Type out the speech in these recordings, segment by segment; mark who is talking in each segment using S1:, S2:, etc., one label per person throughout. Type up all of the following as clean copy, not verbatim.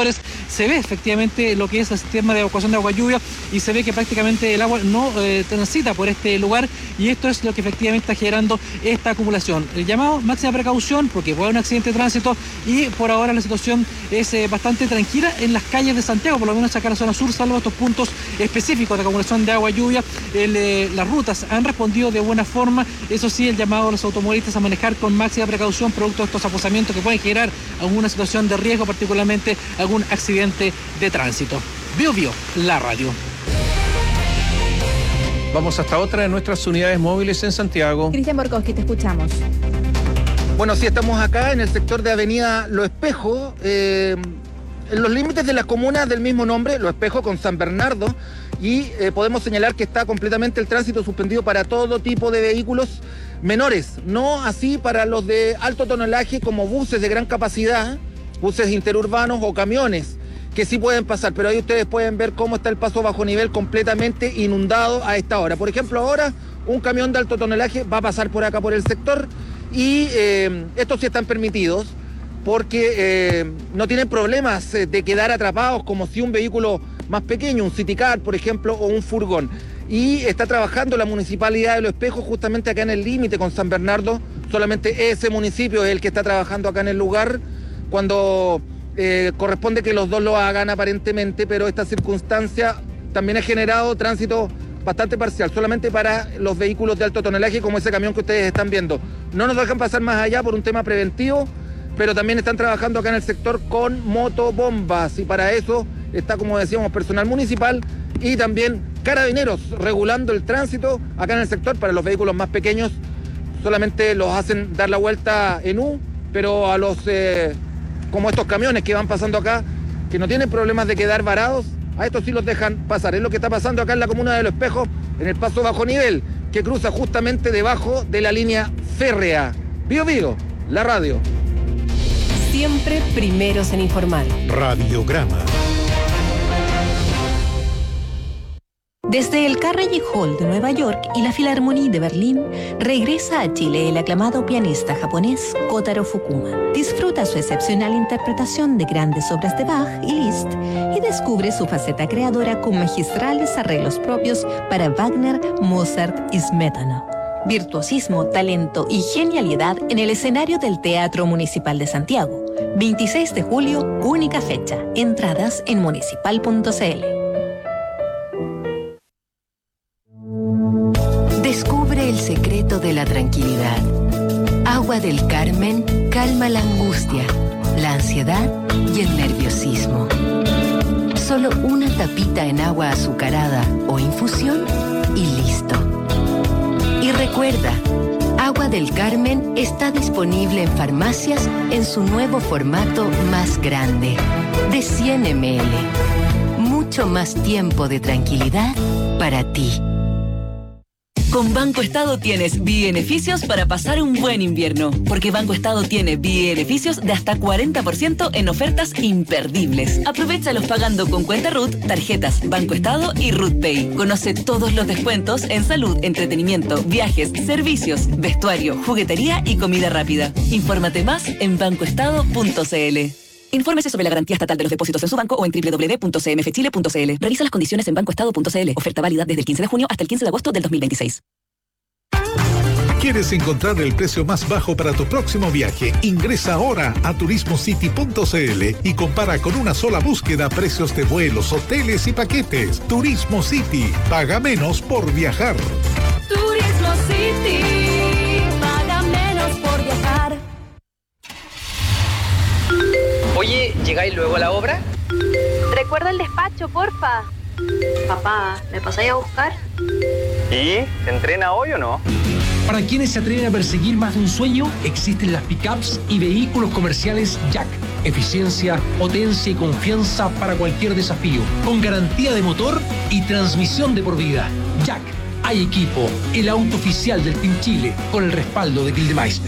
S1: sectores se ve efectivamente lo que es el sistema de evacuación de agua lluvia y se ve que prácticamente el agua no transita por este lugar y esto es lo que efectivamente está generando esta acumulación. El llamado máxima precaución porque puede haber un accidente de tránsito y por ahora la situación es bastante tranquila en las calles de Santiago, por lo menos acá en la zona sur, salvo estos puntos específicos de acumulación de agua lluvia. Las rutas han respondido de buena forma, eso sí, el llamado a los automovilistas a manejar con máxima precaución producto de estos aposamientos que pueden generar alguna situación de riesgo, particularmente algún accidente de tránsito. Bio, la radio.
S2: Vamos hasta otra de nuestras unidades móviles en Santiago.
S3: Cristian Borkowski, te escuchamos.
S4: Bueno, sí, estamos acá en el sector de Avenida Lo Espejo, en los límites de las comunas del mismo nombre, Lo Espejo con San Bernardo, y podemos señalar que está completamente el tránsito suspendido para todo tipo de vehículos menores, no así para los de alto tonelaje como buses de gran capacidad, buses interurbanos o camiones, que sí pueden pasar, pero ahí ustedes pueden ver cómo está el paso bajo nivel completamente inundado a esta hora. Por ejemplo, ahora un camión de alto tonelaje va a pasar por acá por el sector y estos sí están permitidos porque no tienen problemas de quedar atrapados como si un vehículo más pequeño, un Citicar, por ejemplo, o un furgón. Y está trabajando la Municipalidad de Lo Espejo justamente acá en el límite con San Bernardo. Solamente ese municipio es el que está trabajando acá en el lugar cuando corresponde que los dos lo hagan aparentemente, pero esta circunstancia también ha generado tránsito bastante parcial, solamente para los vehículos de alto tonelaje como ese camión que ustedes están viendo. No nos dejan pasar más allá por un tema preventivo, pero también están trabajando acá en el sector con motobombas y para eso está, como decíamos, personal municipal y también carabineros regulando el tránsito acá en el sector. Para los vehículos más pequeños solamente los hacen dar la vuelta en U, pero a los como estos camiones que van pasando acá, que no tienen problemas de quedar varados, a estos sí los dejan pasar. Es lo que está pasando acá en la comuna de Lo Espejo, en el paso bajo nivel, que cruza justamente debajo de la línea férrea. Bio, la radio.
S5: Siempre primeros en informar.
S6: Radiograma.
S5: Desde el Carnegie Hall de Nueva York y la Philharmonie de Berlín, regresa a Chile el aclamado pianista japonés Kotaro Fukuma. Disfruta su excepcional interpretación de grandes obras de Bach y Liszt y descubre su faceta creadora con magistrales arreglos propios para Wagner, Mozart y Smetana. Virtuosismo, talento y genialidad en el escenario del Teatro Municipal de Santiago. 26 de julio, única fecha. Entradas en municipal.cl. Descubre el secreto de la tranquilidad. Agua del Carmen calma la angustia, la ansiedad y el nerviosismo. Solo una tapita en agua azucarada o infusión y listo. Y recuerda, Agua del Carmen está disponible en farmacias en su nuevo formato más grande, de 100 ml. Mucho más tiempo de tranquilidad para ti.
S7: Con Banco Estado tienes beneficios para pasar un buen invierno, porque Banco Estado tiene beneficios de hasta 40% en ofertas imperdibles. Aprovéchalos pagando con cuenta RUT, tarjetas Banco Estado y RUT Pay. Conoce todos los descuentos en salud, entretenimiento, viajes, servicios, vestuario, juguetería y comida rápida. Infórmate más en bancoestado.cl. Infórmese sobre la garantía estatal de los depósitos en su banco o en www.cmfchile.cl. Revisa las condiciones en bancoestado.cl. Oferta válida desde el 15 de junio hasta el 15 de agosto del 2026.
S6: ¿Quieres encontrar el precio más bajo para tu próximo viaje? Ingresa ahora a turismocity.cl y compara con una sola búsqueda precios de vuelos, hoteles y paquetes. Turismo City. Paga menos por viajar.
S5: Turismo City. Paga menos por viajar.
S8: Oye, ¿llegáis luego a la obra?
S9: Recuerda el despacho, porfa. Papá, ¿me pasáis a buscar?
S8: ¿Y? ¿Te entrena hoy o no?
S10: Para quienes se atreven a perseguir más de un sueño, existen las pickups y vehículos comerciales Jack. Eficiencia, potencia y confianza para cualquier desafío. Con garantía de motor y transmisión de por vida. Jack, hay equipo. El auto oficial del Team Chile, con el respaldo de Gildemeister.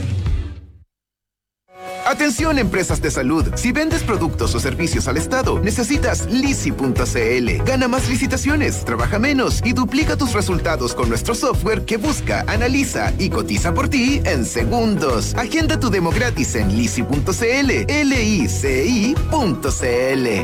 S11: Atención, empresas de salud. Si vendes productos o servicios al Estado, necesitas Lisi.cl. Gana más licitaciones, trabaja menos y duplica tus resultados con nuestro software que busca, analiza y cotiza por ti en segundos. Agenda tu demo gratis en Lisi.cl, LICI.cl.